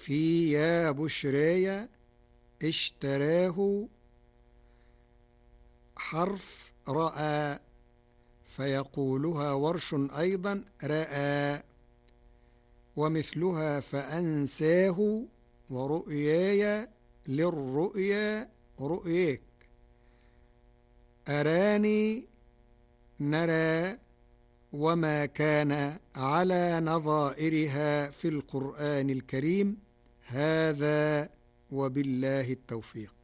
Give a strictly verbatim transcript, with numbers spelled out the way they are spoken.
في يا بشري اشتراه حرف رأى، فيقولها ورش أيضا رأى. ومثلها فأنساه ورؤياي للرؤيا رؤيك، أراني نرى، وما كان على نظائرها في القرآن الكريم. هذا وبالله التوفيق.